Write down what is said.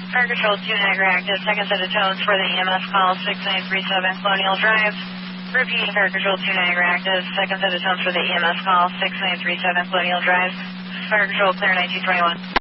Fire Control 2 Niagara active, second set of tones for the EMS call 6937 Colonial Drive. Repeating Fire Control 2 Niagara active, second set of tones for the EMS call 6937 Colonial Drive. Fire Control clear 1921.